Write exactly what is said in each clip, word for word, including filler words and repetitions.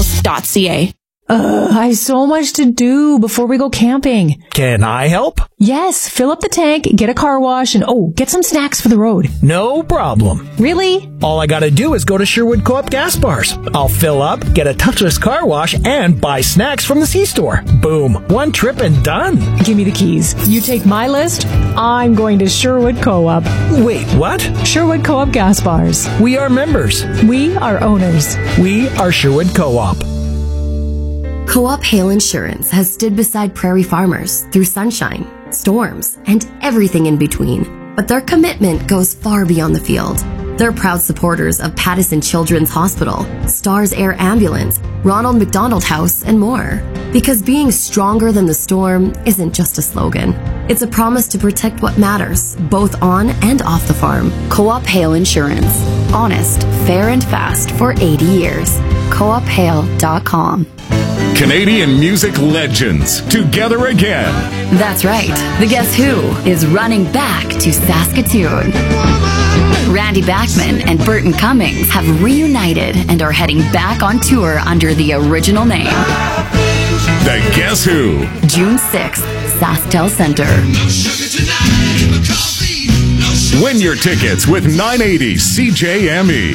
miles dot c a. Ugh, I have so much to do before we go camping. Can I help? Yes, fill up the tank, get a car wash, and oh, get some snacks for the road. No problem. Really? All I gotta do is go to Sherwood Co-op gas bars. I'll fill up, get a touchless car wash, and buy snacks from the C-store. Boom. One trip and done. Give me the keys. You take my list, I'm going to Sherwood Co-op. Wait, what? Sherwood Co-op gas bars. We are members. We are owners. We are Sherwood Co-op. Co-op Hail Insurance has stood beside prairie farmers through sunshine, storms, and everything in between. But their commitment goes far beyond the field. They're proud supporters of Pattison Children's Hospital, Stars Air Ambulance, Ronald McDonald House, and more. Because being stronger than the storm isn't just a slogan. It's a promise to protect what matters, both on and off the farm. Co-op Hail Insurance. Honest, fair, and fast for eighty years. co op hail dot com. Canadian music legends together again. That's right. The Guess Who is running back to Saskatoon. Randy Bachman and Burton Cummings have reunited and are heading back on tour under the original name. The Guess Who. June sixth, SaskTel Center. Win your tickets with nine eighty C J M E.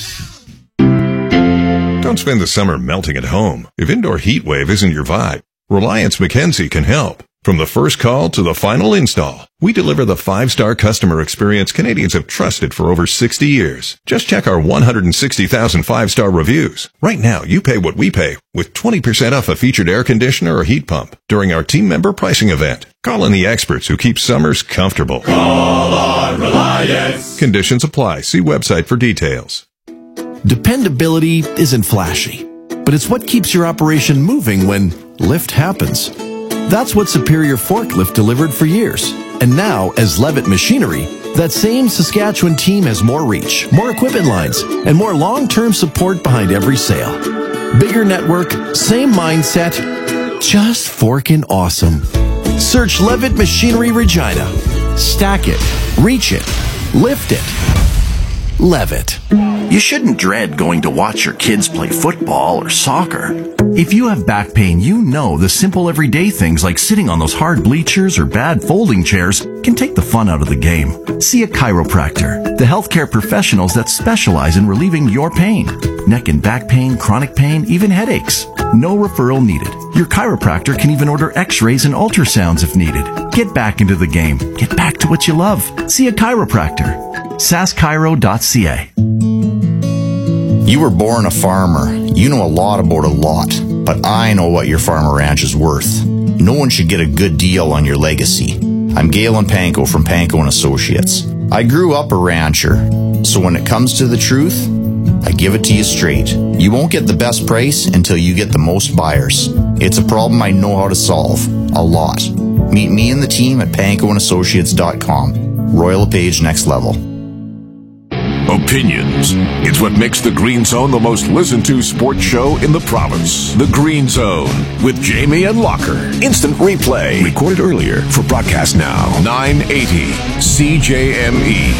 Don't spend the summer melting at home. If indoor heat wave isn't your vibe, Reliance Mackenzie can help. From the first call to the final install, we deliver the five-star customer experience Canadians have trusted for over sixty years. Just check our one hundred sixty thousand five-star reviews. Right now, you pay what we pay with twenty percent off a featured air conditioner or heat pump during our team member pricing event. Call in the experts who keep summers comfortable. Call on Reliance. Conditions apply. See website for details. Dependability isn't flashy, but it's what keeps your operation moving when lift happens. That's what Superior Forklift delivered for years. And now, as Levitt Machinery, that same Saskatchewan team has more reach, more equipment lines, and more long-term support behind every sale. Bigger network, same mindset, just forkin' awesome. Search Levitt Machinery Regina. Stack it, reach it, lift it. Levitt. You shouldn't dread going to watch your kids play football or soccer. If you have back pain, you know the simple everyday things like sitting on those hard bleachers or bad folding chairs can take the fun out of the game. See a chiropractor, the healthcare professionals that specialize in relieving your pain. Neck and back pain, chronic pain, even headaches. No referral needed. Your chiropractor can even order x-rays and ultrasounds if needed. Get back into the game. Get back to what you love. See a chiropractor. sask chiro dot c a. You were born a farmer. You know a lot about a lot, but I know what your farm or ranch is worth. No one should get a good deal on your legacy. I'm Galen Panko from Panko and Associates. I grew up a rancher, so when it comes to the truth, I give it to you straight. You won't get the best price until you get the most buyers. It's a problem I know how to solve. A lot. Meet me and the team at panko and associates dot com. Royal LePage Next Level. Opinions. It's what makes The Green Zone the most listened to sports show in the province. The Green Zone with Jamie and Locker. Instant replay. Recorded earlier for broadcast now. nine eighty C J M E.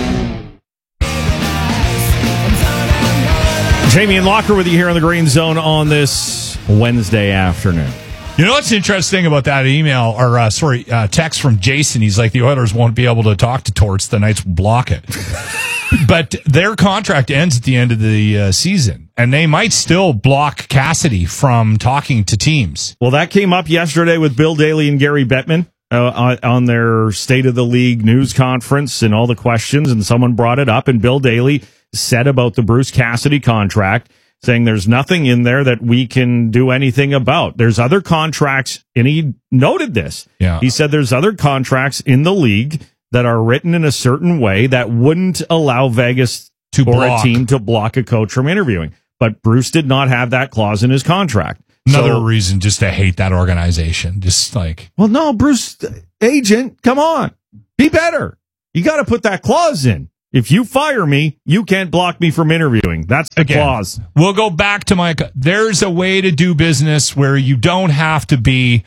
Jamie and Locker with you here on The Green Zone on this Wednesday afternoon. You know what's interesting about that email, or uh, sorry, uh, text from Jason? He's like, the Oilers won't be able to talk to Torts. The Knights will block it. But their contract ends at the end of the uh, season, and they might still block Cassidy from talking to teams. Well, that came up yesterday with Bill Daly and Gary Bettman uh, on their State of the League news conference and all the questions, and someone brought it up, and Bill Daly said about the Bruce Cassidy contract, saying there's nothing in there that we can do anything about. There's other contracts, and he noted this. Yeah. He said there's other contracts in the league that are written in a certain way that wouldn't allow Vegas to or block. a team to block a coach from interviewing. But Bruce did not have that clause in his contract. Another So- reason just to hate that organization. Just like, Well, no, Bruce, agent, come on. Be better. You got to put that clause in. If you fire me, you can't block me from interviewing. That's the again, clause. we'll go back to my, there's a way to do business where you don't have to be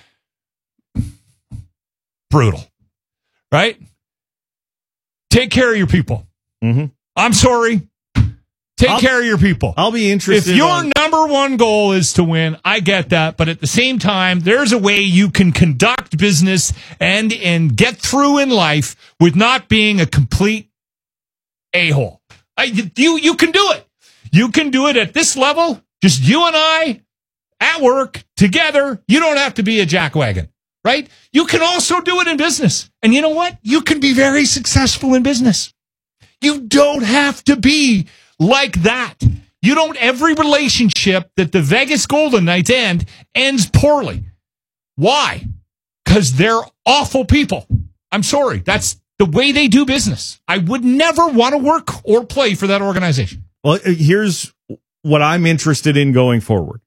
brutal, right? Take care of your people. Mm-hmm. I'm sorry. Take I'll, care of your people. I'll be interested. If your on- number one goal is to win, I get that. But at the same time, there's a way you can conduct business and, and get through in life with not being a complete a-hole. I, you, you can do it. You can do it at this level. Just you and I at work together. You don't have to be a jackwagon, right? You can also do it in business. And you know what? You can be very successful in business. You don't have to be like that. You don't, every relationship that the Vegas Golden Knights end ends poorly. Why? Because they're awful people. I'm sorry. That's the way they do business. I would never want to work or play for that organization. Well, here's what I'm interested in going forward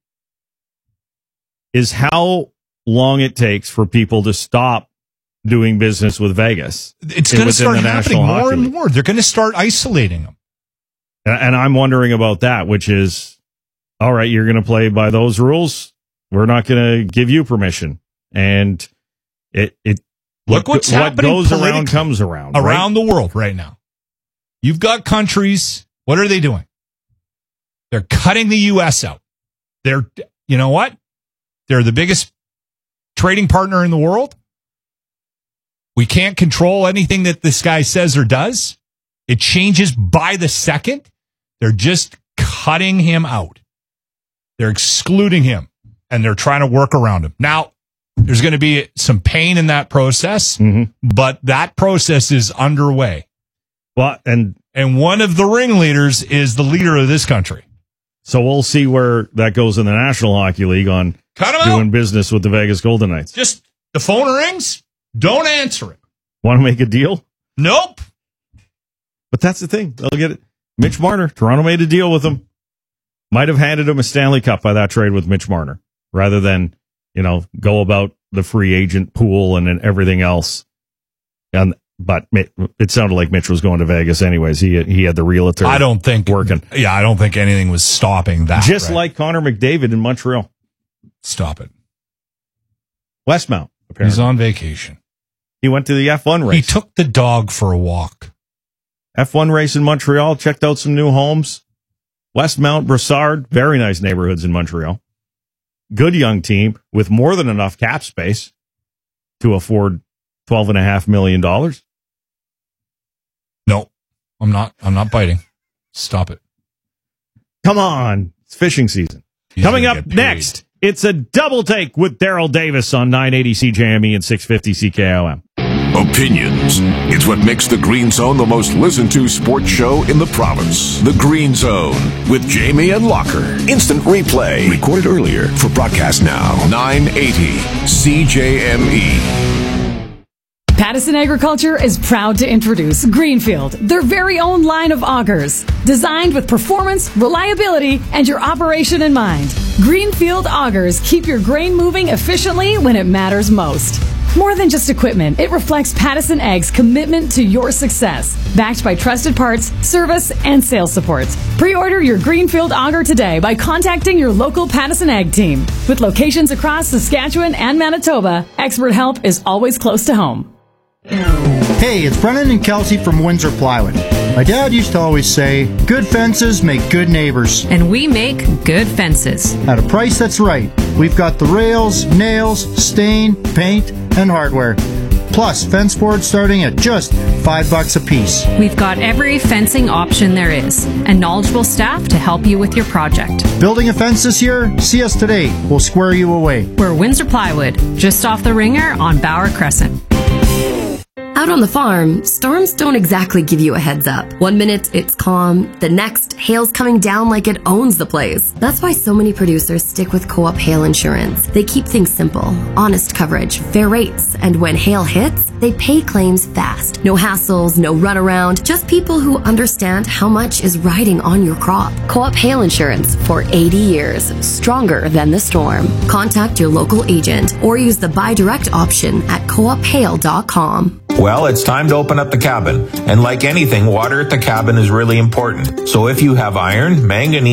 is how long it takes for people to stop doing business with Vegas. It's going to start happening more and more. They're going to start isolating them. And I'm wondering about that, which is, all right, you're going to play by those rules. We're not going to give you permission. And it, it, look what, what's what happening goes around comes around. Around right? the world right now. You've got countries. What are they doing? They're cutting the U S out. They're, you know what? They're the biggest trading partner in the world. We can't control anything that this guy says or does. It changes by the second. They're just cutting him out. They're excluding him, and they're trying to work around him. Now, there's going to be some pain in that process, mm-hmm. but that process is underway. Well, and and one of the ringleaders is the leader of this country. So we'll see where that goes in the National Hockey League on Cut him doing out. business with the Vegas Golden Knights. Just the phone rings, don't answer it. Want to make a deal? Nope. But that's the thing. They'll get it. Mitch Marner, Toronto made a deal with him. Might have handed him a Stanley Cup by that trade with Mitch Marner, rather than, you know, go about the free agent pool and then everything else. And but it sounded like Mitch was going to Vegas anyways. He he had the realtor. I don't think working. Yeah, I don't think anything was stopping that. Just right? like Connor McDavid in Montreal. Stop it. Westmount, apparently. He's on vacation. He went to the F one race. He took the dog for a walk. F one race in Montreal, checked out some new homes. Westmount, Brossard, very nice neighborhoods in Montreal. Good young team with more than enough cap space to afford twelve and a half million dollars. No, I'm not. I'm not biting. Stop it. Come on. It's fishing season. He's Coming up next, it's a double take with Daryl Davis on nine eighty C J M E and six fifty C K O M. Opinions. It's what makes the Green Zone the most listened to sports show in the province. The Green Zone with Jamie and Locker. Instant replay. Recorded earlier for broadcast now. nine eighty C J M E. Pattison Agriculture is proud to introduce Greenfield, their very own line of augers, designed with performance, reliability, and your operation in mind. Greenfield augers keep your grain moving efficiently when it matters most. More than just equipment, it reflects Pattison Ag's commitment to your success, backed by trusted parts, service, and sales support. Pre-order your Greenfield auger today by contacting your local Pattison Ag team. With locations across Saskatchewan and Manitoba, expert help is always close to home. Hey, it's Brennan and Kelsey from Windsor Plywood. My dad used to always say, good fences make good neighbors. And we make good fences. At a price that's right. We've got the rails, nails, stain, paint, and hardware. Plus, fence boards starting at just five bucks a piece. We've got every fencing option there is, and knowledgeable staff to help you with your project. Building a fence this year? See us today. We'll square you away. We're Windsor Plywood, just off the Ringer on Bauer Crescent. Out on the farm, storms don't exactly give you a heads up. One minute it's calm, the next hail's coming down like it owns the place. That's why so many producers stick with Co-op Hail Insurance. They keep things simple, honest coverage, fair rates, and when hail hits, they pay claims fast. No hassles, no runaround, just people who understand how much is riding on your crop. Co-op Hail Insurance for eighty years, stronger than the storm. Contact your local agent or use the buy direct option at co op hail dot com. Well, it's time to open up the cabin. And like anything, water at the cabin is really important. So if you have iron, manganese,